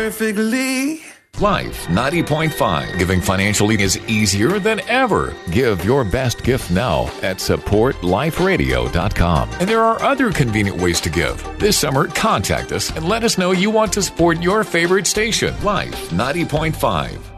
perfectly. Life 90.5. Giving financially is easier than ever. Give your best gift now at supportliferadio.com. And there are other convenient ways to give. This summer, contact us and let us know you want to support your favorite station, Life 90.5.